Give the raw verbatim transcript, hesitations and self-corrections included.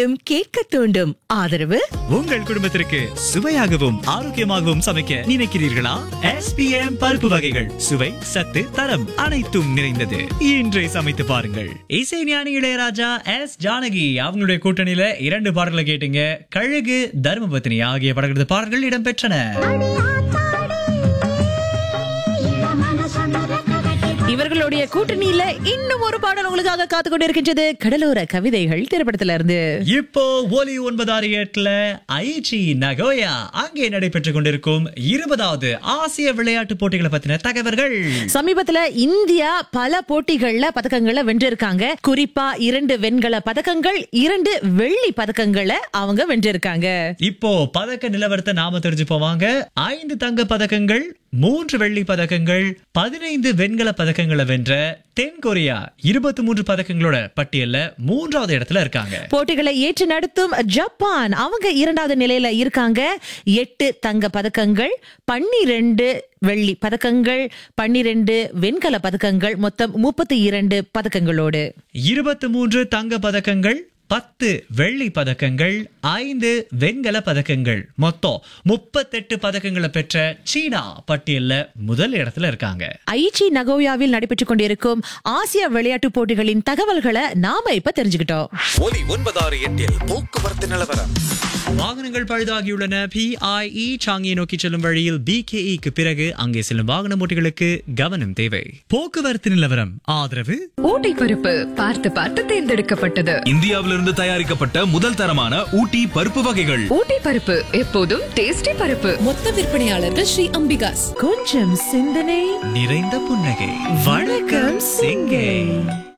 மீண்டும் கேட்க தூண்டும். ஆதரவு உங்கள் குடும்பத்திற்கு சுவையாகவும் ஆரோக்கியமாகவும் சமைக்க நினைக்கிறீர்களா? எஸ் பி எம் பருப்பு வகைகள் சுவை சத்து தரம் அனைத்தும் நிறைந்தது. இன்றே சமைத்து பாருங்கள். இசை ஞானி இளையராஜா, எஸ் ஜானகி அவங்களுடைய கூட்டணியில இரண்டு பாடல்களை கேட்டீங்க. கழுகு, தர்மபத்தினி ஆகிய படங்களது பாடல்கள் இடம்பெற்றன. இவர்களுடைய கூட்டணியில இன்னும் ஒரு பாடல் உங்களுக்காக காத்து கொண்டிருக்கின்றது. கடலோர கவிதைகள் திரைப்படத்தில இருந்து. இப்போ ஒலி ஒன்பதாறு எட்டுல ஐச்சி நகோயா அங்கே நடைபெற்றுக் கொண்டிருக்கும் இருபதாவது ஆசிய விளையாட்டு போட்டிகளை பத்தின தகவல்கள். சமீபத்துல இந்தியா பல போட்டிகள்ல பதக்கங்களை வென்றிருக்காங்க. குறிப்பா இரண்டு வெண்கல பதக்கங்கள், இரண்டு வெள்ளி பதக்கங்களை அவங்க வென்றிருக்காங்க. இப்போ பதக்க நிலவரத்தை நாம தெரிஞ்சு போவாங்க. ஐந்து தங்க பதக்கங்கள், மூன்று வெள்ளி பதக்கங்கள், பதினைந்து வெண்கல பதக்கங்களை வென்ற தென்கொரியா இருபத்தி மூன்று பதக்கங்களோட பட்டியல்ல மூன்றாவது இடத்துல இருக்காங்க. போட்டிகளை ஏற்று நடத்தும் ஜப்பான் அவங்க இரண்டாவது நிலையில இருக்காங்க. எட்டு தங்க பதக்கங்கள், பன்னிரண்டு வெள்ளி பதக்கங்கள், பன்னிரண்டு வெண்கல பதக்கங்கள், மொத்தம் முப்பத்தி இரண்டு பதக்கங்களோடு இருபத்தி மூன்று தங்க பதக்கங்கள், பத்து வெள்ளி பதக்கங்கள், ஐந்து வெண்கல பதக்கங்கள், மொத்தம் முப்பத்தெட்டு பதக்கங்களை பெற்ற சீனா பட்டியல்ல முதல் இடத்துல இருக்காங்க. ஐச்சி நகோயாவில் நடைபெற்றுக் கொண்டிருக்கும் ஆசிய விளையாட்டு போட்டிகளின் தகவல்களை நாம இப்ப தெரிஞ்சுக்கிட்டோம். ஒலி ஒன்பதாறு எட்டில் போக்குவரத்து நிலவரம். வாகனங்கள் பழுதாகியுள்ளன. பி ஐ இ சாங்கியை நோக்கி செல்லும் வழியில் பி கே இக்கு பிறகு அங்கே செல்லும் வாகன ஓட்டிகளுக்கு கவனம் தேவை. போக்குவரத்து நிலவரம் ஆதரவு ஊட்டி பருப்பு பார்த்து பார்த்து தேர்ந்தெடுக்கப்பட்டது. இந்தியாவிலிருந்து தயாரிக்கப்பட்ட முதல் தரமான ஊட்டி பருப்பு வகைகள். ஊட்டி பருப்பு எப்போதும் டேஸ்டி பருப்பு. மொத்த விற்பனையாளர்கள் ஸ்ரீ அம்பிகாஸ். கொஞ்சம் சிந்தனை நிறைந்த புன்னகை. வணக்கம் சிங்கை.